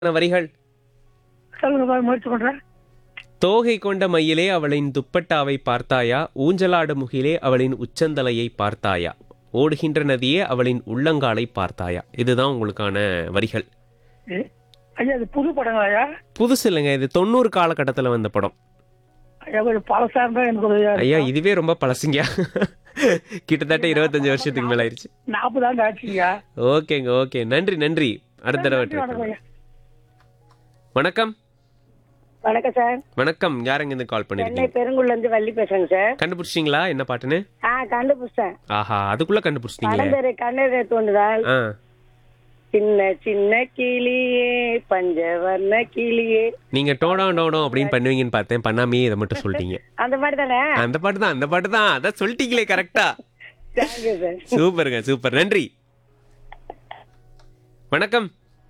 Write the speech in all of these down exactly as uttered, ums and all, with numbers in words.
வரிகள். சொல்லுங்கப்பா, முயற்சி பண்றேன். தோகை கொண்ட மயிலே அவளின் துப்பட்டாவை பார்த்தாயா, ஊஞ்சலாடு முகிலே அவளின் உச்சந்தலையை பார்த்தாயா, ஓடுகின்ற நதியே அவளின் உள்ளங்காலை பார்த்தாயா. இதுதான் உங்களுக்கான வரிகள். ஏ, ஐயா இது புது படங்களா ஐயா? புதுசு இல்லைங்க, இது தொண்ணூறு காலகட்டத்தில் வந்த படம். ஐயா கொஞ்சம் பழசா இருந்தா எனக்கு ஒரு ஐயா ஐயா இதுவே ரொம்ப பழசுங்க. கிட்டத்தட்ட இருபத்தஞ்சு வருஷத்துக்கு மேல ஆயிடுச்சு. நாற்பது ஆண்டு ஆச்சுங்க. ஓகேங்க, ஓகே, நன்றி நன்றி. அடுத்த தடவை try வணக்கம் பண்ணுங்க. ஐயா. வணக்கம். வணக்கம் சார். வணக்கம், யாருங்க இருந்து கால் சென்னை பண்ணிருக்கீங்க? பெருங்குள்ள இருந்து வள்ளி பேசுறேங்க சார். கண்டுபிடிச்சிங்களா என்ன பாட்டுன்னு? ஆ கண்டுபிடிச்சேன். ஆஹா, அதுக்குள்ள கண்டுபிடிச்சிட்டீங்களே. படம் பேரு கண்ணீரை தோண்டுதால். ஆ, சின்ன சின்ன கிளியே பஞ்சவர்ண கிளியே. நீங்க டோடோ டோடோ அப்படின்னு பண்ணுவீங்கன்னு பார்த்தேன், பண்ணாமே இதை மட்டும் சொல்லிட்டீங்க. அந்த மாதிரி தானே? அந்த பாட்டு தான், அந்த பாட்டு தான், அதான் சொல்லிட்டீங்களே கரெக்டா. Thank you sir. சூப்பருங்க, சூப்பர், நன்றி. வணக்கம்.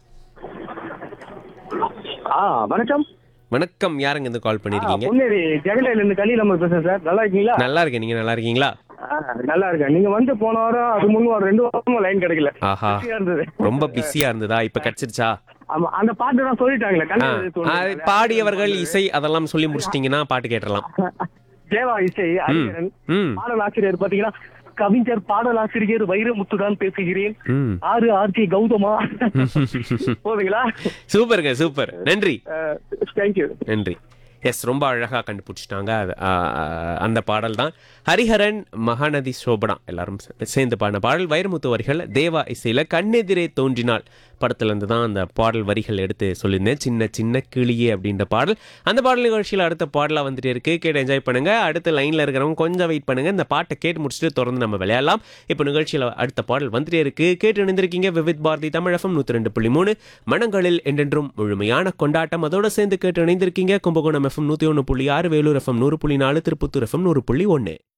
ஆ வணக்கம். வணக்கம், யாருங்க இருந்து கால் பண்ணிருக்கீங்க? பொன்னேரி ஜெகலையில இருந்து கலி நம்ம பேசுறேன் சார். நல்லா இருக்கீங்களா? நல்லா இருக்கேன், நீங்க நல்லா இருக்கீங்களா? ஆ, நல்லா இருக்கேன். நீங்க வந்து போன வாரம் அது முன் வாரம் ரெண்டு வாரமா லைன் கிடைக்கல. ஆஹா, பிஸியா இருந்தது. ரொம்ப பிஸியா இருந்ததா? இப்ப கிடைச்சிருச்சா? ஆமா, அந்த பாட்டு தான் சொல்லிட்டாங்களே. ஆ, கண்ணீரை ஆ, தோண்டுதால். பாடியவர்கள், இசை அதெல்லாம் சொல்லி முடிச்சிட்டீங்கன்னா பாட்டு கேட்டலாம். தேவா இசை ஹரிஹரன். ம், பாடல் ஆசிரியர் பாத்தீங்கன்னா கவிஞர் பாடல் ஆசிரியர் வைரமுத்துதான் பேசுகிறேன். ம். ஆறு ஆர்த்தி கௌதமா. போதுங்களா? சூப்பருங்க, சூப்பர், நன்றி தேங்க்யூ. நன்றி. எஸ், ரொம்ப அழகாக கண்டுபிடிச்சிட்டாங்க. அது, ஆ, ஆ, அந்த பாடல் தான் ஹரிஹரன் மகாநதி சோபனா எல்லாரும் சே- சேர்ந்து பாடின பாடல். வைரமுத்து வரிகள், தேவா இசையில் கண்ணெதிரே தோன்றினாள் படத்துலேருந்து தான் அந்த பாடல் வரிகள் எடுத்து சொல்லியிருந்தேன். சின்ன சின்ன கிளியே அப்படின்ற பாடல். அந்த பாடல் நிகழ்ச்சியில் அடுத்த பாடலாக வந்துட்டு இருக்கு, கேட்டு என்ஜாய் பண்ணுங்க. அடுத்த லைனில் இருக்கிறவங்க கொஞ்சம் வெயிட் பண்ணுங்க, இந்த பாட்டை கேட்டு முடிச்சுட்டு தொடர்ந்து நம்ம விளையாடலாம். இப்போ நிகழ்ச்சியில் அடுத்த பாடல் வந்துட்டே இருக்கு, கேட்டு இணைந்திருக்கீங்க விவித் பாரதி தமிழ் எஃப்எம் நூற்றி ரெண்டு புள்ளி மூணு மனங்களில் என்றென்றும் முழுமையான கொண்டாட்டம். அதோட சேர்ந்து கேட்டு இணைந்திருக்கீங்க கும்பகோணம் எஃப்எம் நூற்றி ஒன்று புள்ளி ஆறு, வேலூர் எஃப்எம் நூறு புள்ளி நாலு, திருப்பத்தூர் எஃப்எம் நூறு புள்ளி ஒன்று.